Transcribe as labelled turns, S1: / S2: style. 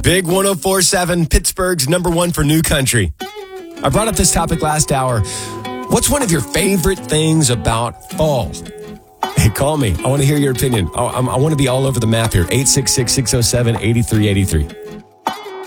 S1: Big 104.7, Pittsburgh's number one for new country. I brought up this topic last hour. What's one of your favorite things about fall? Hey, call me. I want to hear your opinion. I want to be all over the map here. 866-607-8383.